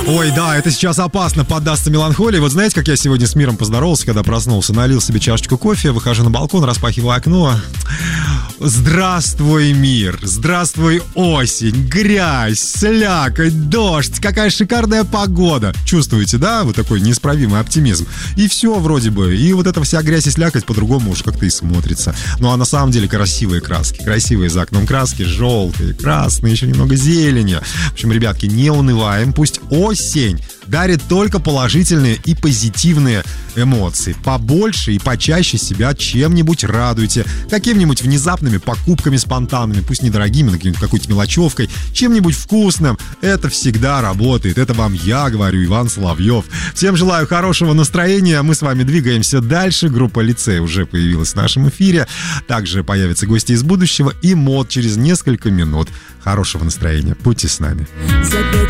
Ой, да, это сейчас опасно поддастся меланхолии. Вот знаете, как я сегодня с миром поздоровался, когда проснулся? Налил себе чашечку кофе, выхожу на балкон, распахиваю окно. Здравствуй, мир! Здравствуй, осень! Грязь, слякоть, дождь! Какая шикарная погода! Чувствуете, да? Вот такой неисправимый оптимизм. И все вроде бы. И вот эта вся грязь и слякоть по-другому уже как-то и смотрится. Ну а на самом деле красивые краски. Красивые за окном краски. Желтые, красные, еще немного зелени. В общем, ребятки, не унываем. Пусть осень дарит только положительные и позитивные эмоции. Побольше и почаще себя чем-нибудь радуйте. Какими-нибудь внезапными покупками спонтанными, пусть недорогими, но какой-то мелочевкой, чем-нибудь вкусным. Это всегда работает. Это вам я говорю, Иван Соловьев. Всем желаю хорошего настроения. Мы с вами двигаемся дальше. Группа «Лицей» уже появилась в нашем эфире. Также появятся гости из будущего и мод через несколько минут. Хорошего настроения. Будьте с нами. За 5